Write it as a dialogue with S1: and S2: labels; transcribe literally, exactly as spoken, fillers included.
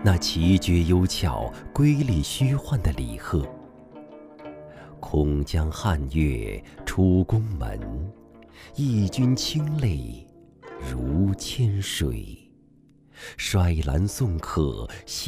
S1: 那奇绝幽巧、瑰丽虚幻的礼鹤。空江汉月出宫门，忆君清泪如千水。衰兰送客